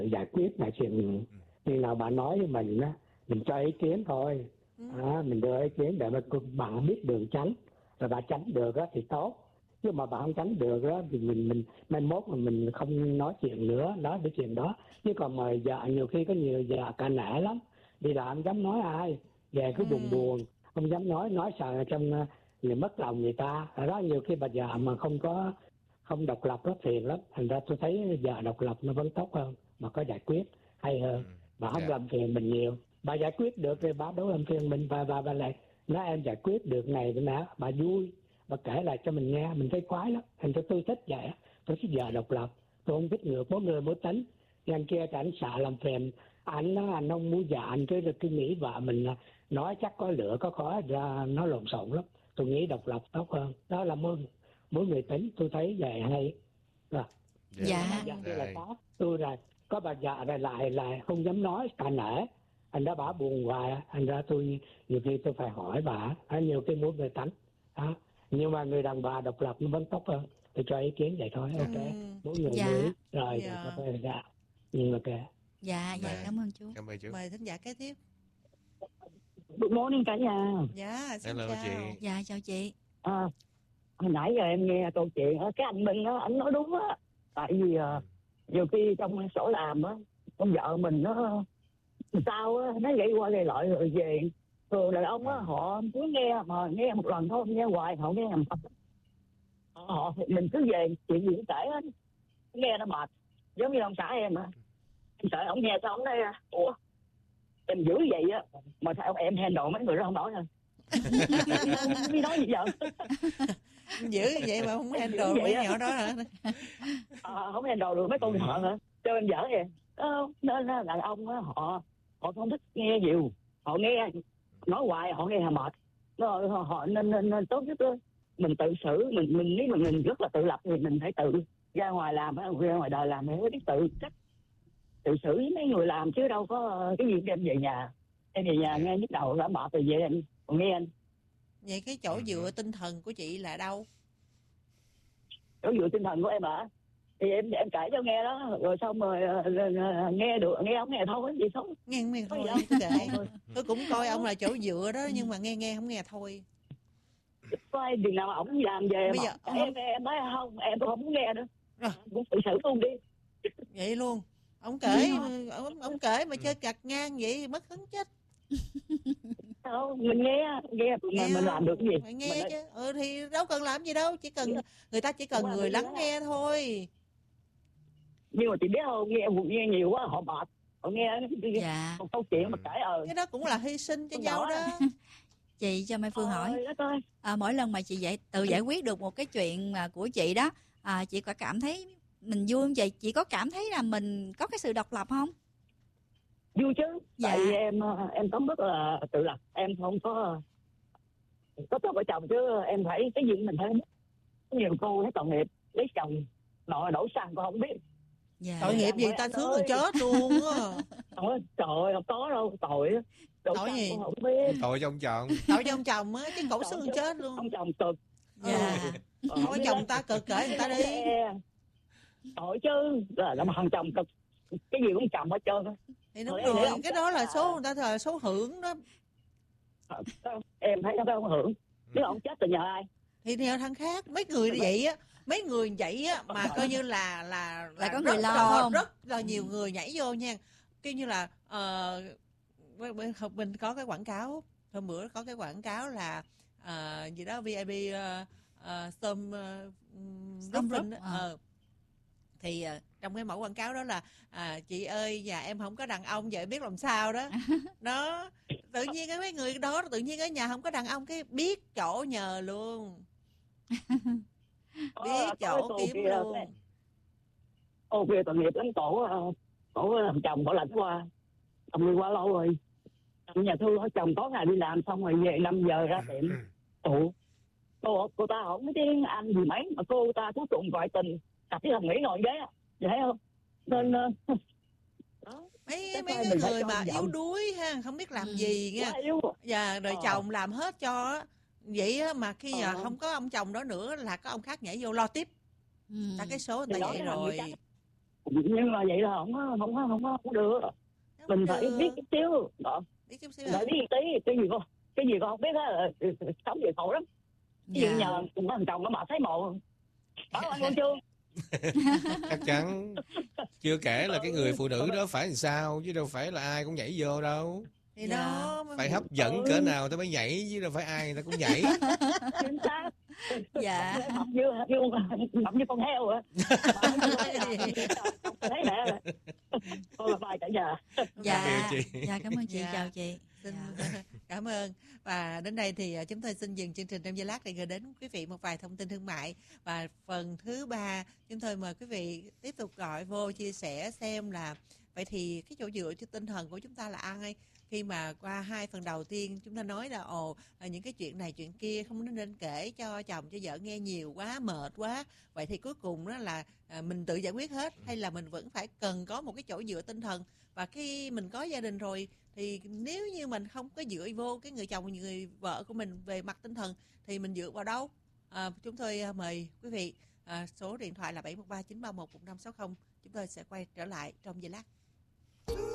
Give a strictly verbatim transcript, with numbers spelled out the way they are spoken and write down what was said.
giải quyết là chuyện như nào bà nói với mình á, mình cho ý kiến thôi. Ừ. À, mình đưa ý kiến để mà bà biết đường tránh, rồi bà tránh được á thì tốt. Nhưng mà bà không tránh được á thì mình mình mai mốt mà mình không nói chuyện nữa, nói cái chuyện đó. Chứ còn mà vợ nhiều khi có nhiều vợ cả nể lắm, đi làm không dám nói ai, về cứ buồn buồn, không dám nói, nói sợ trong người mất lòng người ta. Ở đó nhiều khi bà vợ mà không có không độc lập rất phiền lắm. Thành ra tôi thấy vợ độc lập nó vẫn tốt hơn, mà có giải quyết hay hơn. Bà không yeah. làm phiền mình nhiều, bà giải quyết được thì bà đâu làm phiền mình, và bà, bà lại nói em giải quyết được này cái nọ, bà vui, bà kể lại cho mình nghe, mình thấy khoái lắm. Thành ra tôi thích vậy, tôi thích vợ độc lập, tôi không thích người mỗi người mỗi tính. Anh kia thì anh sợ làm phiền, anh nó anh không muốn vợ anh cứ cứ nghĩ vợ mình nói chắc có lửa có khói ra nó lộn xộn lắm. Tôi nghĩ độc lập tốt hơn, đó là mỗi mỗi người tính, tôi thấy vậy hay. Rồi. Dạ. Dạ. Dạ. Là có tôi là có bà vợ này lại là không dám nói cả nể, anh đã bà buồn hoài, anh ra tôi nhiều khi tôi phải hỏi bà, nhiều khi mỗi người tánh đó. Nhưng mà người đàn bà độc lập nó vẫn tốt hơn, tôi cho ý kiến vậy thôi. Ok, ừ. Mỗi người dạ. nghĩ rồi dạ. Dạ. Dạ. Dạ. Nhưng mà kệ. Dạ, dạ, cảm ơn chú. Cảm ơn chú. Mời thính giả kế tiếp. Good morning cả nhà. Dạ, xin Hello, chào chị. Dạ, chào chị. À, hồi nãy giờ em nghe câu chuyện cái anh Minh đó, anh nói đúng á. Tại vì uh, nhiều khi trong sổ làm á, con vợ mình nó sao á, nó gây qua gây lại rồi về. Thường đàn ông á, họ cứ nghe mà nghe một lần thôi, nghe hoài họ nghe nhầm. Họ mình cứ về chuyện gì cũng kể hết, nghe nó mệt. Giống như ông xã em á, em sợ ông nghe sao ông nói ủa em dữ vậy á mà sao em handle mấy người đó không nói thôi. Không nói gì vậy? Dữ vậy mà không handle mấy nhỏ đó hả? À, không handle được mấy con nhỏ hả? Cho em dở vậy. Ờ, nên là đàn ông á, họ họ không thích nghe nhiều, họ nghe nói hoài họ nghe họ mệt. Nó, họ, họ nên, nên, nên tốt nhất đó, mình tự xử, mình mình nếu mà mình rất là tự lập thì mình phải tự ra ngoài làm, ra ngoài đời làm thì mới biết tự cách tự xử với mấy người làm, chứ đâu có cái gì đem về nhà. Em về nhà nghe nhức đầu đã mệt rồi về anh còn nghe anh. Vậy cái chỗ dựa tinh thần của chị là đâu? Chỗ dựa tinh thần của em hả? Thì em em kể cho nghe đó, rồi xong rồi uh, nghe được nghe không nghe thôi gì thôi. Nghe không nghe thôi, thôi tôi kể. Tôi cũng coi ông là chỗ dựa đó, nhưng mà nghe nghe không nghe thôi. Coi chừng nào mà ổng làm về bây giờ em, em em nói không, em tôi không muốn nghe nữa. Rồi. Cũng tự xử luôn đi. Vậy luôn. Ông kể ông, ông kể mà chơi cặt ngang vậy mất hứng chết. Không, mình nghe nghe mà mình làm được cái gì? Phải nghe chứ. Ừ thì đâu cần làm gì đâu, chỉ cần người ta chỉ cần người lắng nghe thôi. Nhưng mà chị biết không, nghe nghe nhiều quá họ mệt. Họ nghe dạ. một câu chuyện mà kể ờ. Cái đó cũng là hy sinh cho nhau đó. Chị cho Mai Phương ờ, hỏi à, mỗi lần mà chị giải tự giải quyết được một cái chuyện mà của chị đó, à, chị có cảm thấy mình vui không chị? Chị có cảm thấy là mình có cái sự độc lập không? Vui chứ. Dạ. Tại vì em em sống rất là tự lập, em không có có cho vợ chồng, chứ em phải cái gì mình thấy nhiều cô thấy tội nghiệp lấy chồng nội đổ xăng con không biết. Dạ. Tội nghiệp gì ta sướng rồi chết luôn á. Trời trời không có đâu tội. Đổ tội gì? Không biết. Tội cho ông chồng. Tội cho ông chồng á, chứ cổ sướng chết luôn. Ông chồng cực. Dạ. Ờ, thôi chồng ta cực kể người ta đi. Tội chứ, là mà thằng chồng cực cái gì cũng chồng hết trơn. Thì đúng rồi, rồi cái đó là số người ta là số hưởng đó. Em thấy nó không hưởng. Nếu ông chết thì nhờ ai? Thì nhờ thằng khác. Mấy người vậy á, mấy người vậy á mà coi như là là là có người lo không? Rất là nhiều người nhảy vô nha. Kiểu như là uh, mình có cái quảng cáo hôm bữa có cái quảng cáo là uh, gì đó vê i pê uh, uh, Storm uh, uh, thì uh, trong cái mẫu quảng cáo đó là à, chị ơi nhà em không có đàn ông vậy biết làm sao đó. Đó tự nhiên cái mấy người đó tự nhiên ở nhà không có đàn ông cái biết chỗ nhờ luôn. Biết chỗ kiếm kia, luôn. Ô kia tội nghiệp lắm, cổ cổ làm chồng cổ lạnh qua, chồng đi quá lâu rồi. Nhà thương hỏi chồng có ngày đi làm xong rồi về năm giờ ra tiệm. Ủa cô cô ta không biết tiếng Anh gì mấy mà cô ta cuối cùng gọi tình cặp với thằng Mỹ ngồi ghế, vậy thấy không? Nên đó, mấy mấy cái người mà yếu đuối ha, không biết làm ừ. gì nha. Dạ rồi ờ. chồng làm hết cho vậy á, mà khi ờ. không có ông chồng đó nữa là có ông khác nhảy vô lo tiếp. Ừ. Ta cái số người ta vậy rồi. Nhưng mà vậy là không có không có không có không được. Không Mình được. phải biết chút xíu đó. Biết chút xíu Mình hả? phải biết tí cái gì con cái gì con không biết á, sống vậy khổ lắm. Ví dụ Dạ. nhờ thằng chồng nó mà thấy mồ bảo anh con chưa. Chắc chắn. Chưa kể là cái người phụ nữ đó phải làm sao, chứ đâu phải là ai cũng nhảy vô đâu. Thì Dạ. đó Phải hấp dẫn cỡ nào tôi mới nhảy, chứ đâu phải ai người ta cũng nhảy. Chính xác. Dạ. Mập như như mập như con heo à. Thấy mẹ thôi bye cả nhà. Dạ. Yêu chị. Dạ, cảm ơn chị. Dạ. Chào chị. Xin Dạ. cảm ơn. Và đến đây thì chúng tôi xin dừng chương trình trong giây lát để gửi đến quý vị một vài thông tin thương mại. Và phần thứ ba chúng tôi mời quý vị tiếp tục gọi vô chia sẻ xem là vậy thì cái chỗ dựa cho tinh thần của chúng ta là ai. Khi mà qua hai phần đầu tiên chúng ta nói là ồ những cái chuyện này chuyện kia không nên kể cho chồng cho vợ nghe nhiều quá, mệt quá. Vậy thì cuối cùng đó là à, mình tự giải quyết hết hay là mình vẫn phải cần có một cái chỗ dựa tinh thần. Và khi mình có gia đình rồi thì nếu như mình không có dựa vô cái người chồng người vợ của mình về mặt tinh thần thì mình dựa vào đâu? À, chúng tôi mời quý vị à, số điện thoại là bảy một ba chín ba một một năm sáu không. Chúng tôi sẽ quay trở lại trong giây lát.